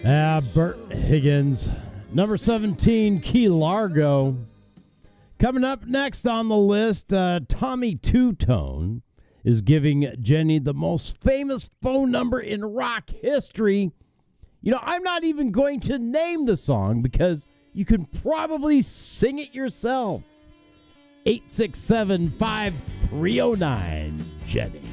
Bert Higgins. Number 17, Key Largo. Coming up next on the list, Tommy Two-Tone is giving Jenny the most famous phone number in rock history. You know, I'm not even going to name the song because you can probably sing it yourself. 867-5309, Jenny.